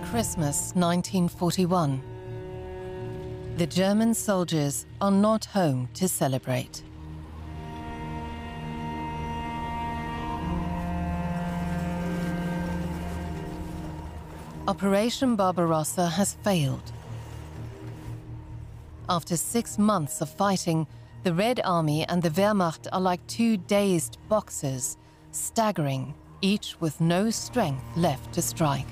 Christmas 1941. The German soldiers are not home to celebrate. Operation Barbarossa has failed. After 6 months of fighting, the Red Army and the Wehrmacht are like two dazed boxers, staggering, each with no strength left to strike.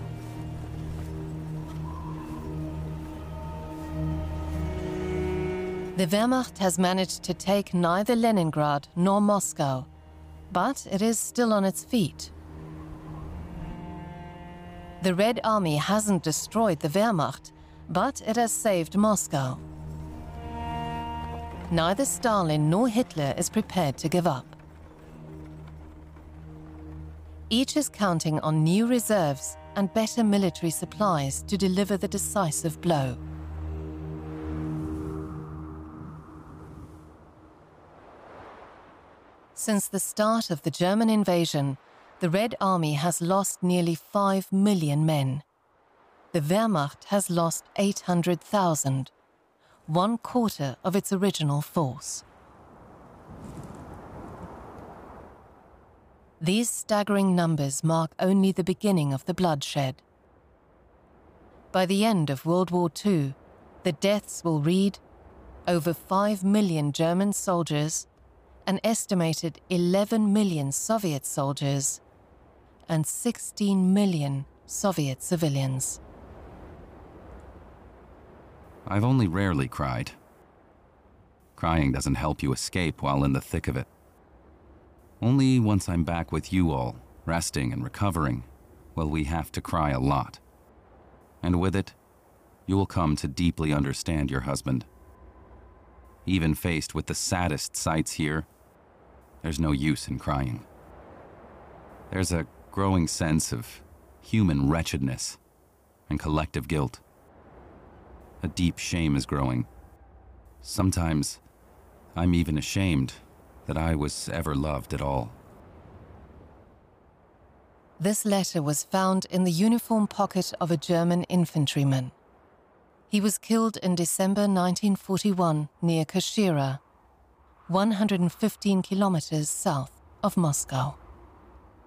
The Wehrmacht has managed to take neither Leningrad nor Moscow, but it is still on its feet. The Red Army hasn't destroyed the Wehrmacht, but it has saved Moscow. Neither Stalin nor Hitler is prepared to give up. Each is counting on new reserves and better military supplies to deliver the decisive blow. Since the start of the German invasion, the Red Army has lost nearly 5 million men. The Wehrmacht has lost 800,000, 1/4 of its original force. These staggering numbers mark only the beginning of the bloodshed. By the end of World War II, the deaths will read over 5 million German soldiers, an estimated 11 million Soviet soldiers, and 16 million Soviet civilians. I've only rarely cried. Crying doesn't help you escape while in the thick of it. Only once I'm back with you all, resting and recovering, will we have to cry a lot. And with it, you will come to deeply understand your husband. Even faced with the saddest sights here, there's no use in crying. There's a growing sense of human wretchedness and collective guilt. A deep shame is growing. Sometimes I'm even ashamed that I was ever loved at all. This letter was found in the uniform pocket of a German infantryman. He was killed in December 1941 near Kashira, 115 kilometers south of Moscow.